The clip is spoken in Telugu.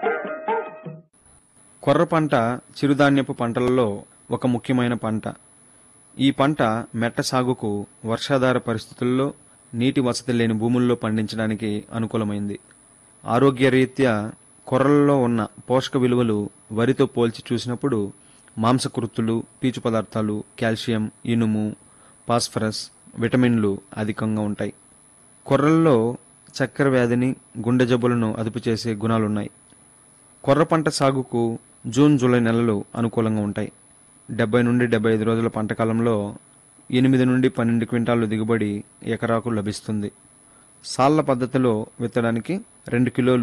కొర్ర పంట చిరుధాన్యపు పంటలలో ఒక ముఖ్యమైన పంట. ఈ పంట మెట్ట సాగుకు వర్షాధార పరిస్థితుల్లో నీటి వసతి లేని భూముల్లో పండించడానికి అనుకూలమైంది. ఆరోగ్యరీత్యా కొర్రలలో ఉన్న పోషక విలువలు వరితో పోల్చి చూసినప్పుడు మాంసకృత్తులు, పీచు పదార్థాలు, కాల్షియం, ఇనుము, ఫాస్ఫరస్, విటమిన్లు అధికంగా ఉంటాయి. కొర్రల్లో చక్కెర వ్యాధిని, గుండె జబ్బులను అదుపు చేసే గుణాలున్నాయి. కొర్ర పంట సాగుకు జూన్, జూలై నెలలు అనుకూలంగా ఉంటాయి. 70 నుండి 75 రోజుల పంట కాలంలో 8 నుండి 12 క్వింటాళ్లు దిగుబడి ఎకరాకు లభిస్తుంది. సాళ్ల పద్ధతిలో విత్తడానికి 2 కిలోలు